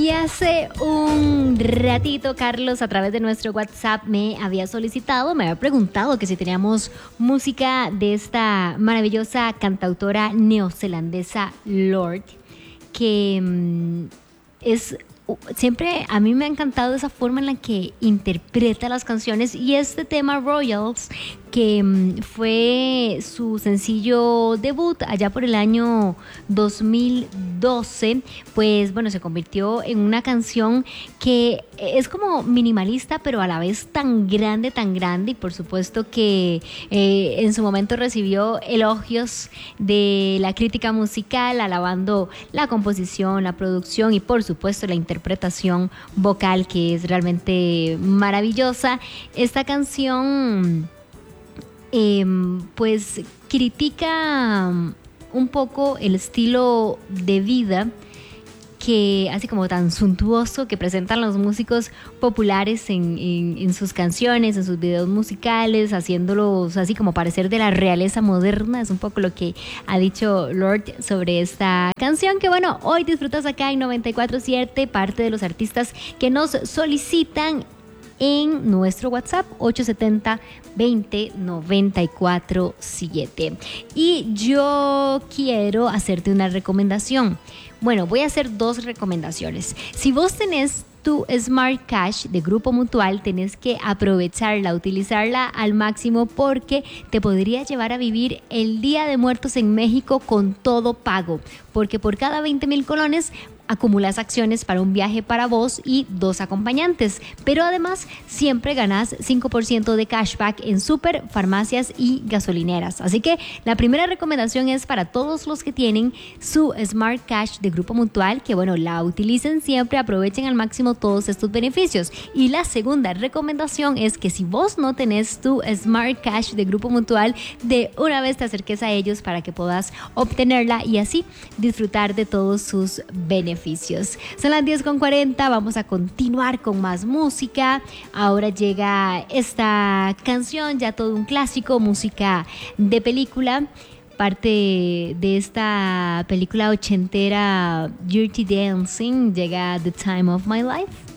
Y hace un ratito, Carlos, a través de nuestro WhatsApp me había preguntado que si teníamos música de esta maravillosa cantautora neozelandesa Lorde, que es... Siempre a mí me ha encantado esa forma en la que interpreta las canciones, y este tema Royals, que fue su sencillo debut allá por el año 2012, pues bueno, se convirtió en una canción que es como minimalista, pero a la vez tan grande, y por supuesto que en su momento recibió elogios de la crítica musical, alabando la composición, la producción y por supuesto la interpretación vocal, que es realmente maravillosa. Esta canción pues critica un poco el estilo de vida que así como tan suntuoso que presentan los músicos populares en sus canciones, en sus videos musicales, haciéndolos así como parecer de la realeza moderna. Es un poco lo que ha dicho Lorde sobre esta canción, que bueno, hoy disfrutas acá en 94.7, parte de los artistas que nos solicitan en nuestro WhatsApp 870-20-94-7. Y yo quiero hacerte una recomendación. Bueno, voy a hacer dos recomendaciones. Si vos tenés tu Smart Cash de Grupo Mutual, tenés que aprovecharla, utilizarla al máximo, porque te podría llevar a vivir el Día de Muertos en México con todo pago, porque por cada 20,000 colones acumulas acciones para un viaje para vos y 2 acompañantes, pero además siempre ganás 5% de cashback en súper, farmacias y gasolineras. Así que la primera recomendación es para todos los que tienen su Smart Cash de Grupo Mutual, que bueno, la utilicen siempre, aprovechen al máximo todos estos beneficios. Y la segunda recomendación es que si vos no tenés tu Smart Cash de Grupo Mutual, de una vez te acerques a ellos para que puedas obtenerla y así disfrutar de todos sus beneficios. Son las 10:40, vamos a continuar con más música. Ahora llega esta canción, ya todo un clásico, música de película, parte de esta película ochentera Dirty Dancing. Llega The Time of My Life.